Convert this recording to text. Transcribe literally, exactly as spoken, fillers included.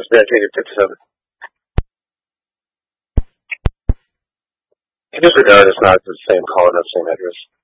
Yeah, take it fifty-seven. In this regard, it's not the same call, not the same address.